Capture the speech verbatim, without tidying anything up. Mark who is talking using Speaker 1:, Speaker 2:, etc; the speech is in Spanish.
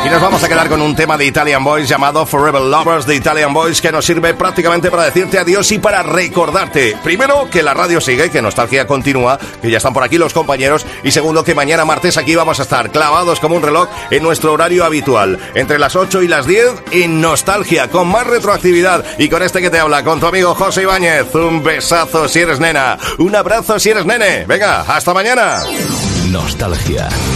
Speaker 1: Y nos vamos a quedar con un tema de Italian Boys llamado Forever Lovers de Italian Boys, que nos sirve prácticamente para decirte adiós y para recordarte, primero, que la radio sigue, que Nostalgia continúa, que ya están por aquí los compañeros, y segundo, que mañana martes aquí vamos a estar clavados como un reloj en nuestro horario habitual, entre las ocho y las diez en Nostalgia, con más retroactividad y con este que te habla, con tu amigo José Ibáñez. Un besazo si eres nena, un abrazo si eres nene. Venga, hasta mañana.
Speaker 2: Nostalgia.